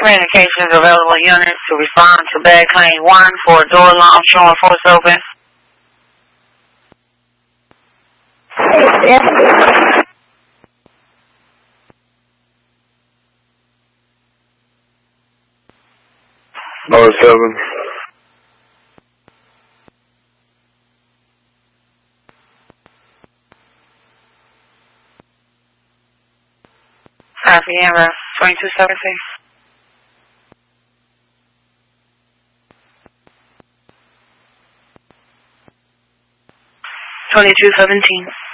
Communications available units to respond to bad claim 1 for door alarm showing force open. Yes. 7. PM 2276. 2217.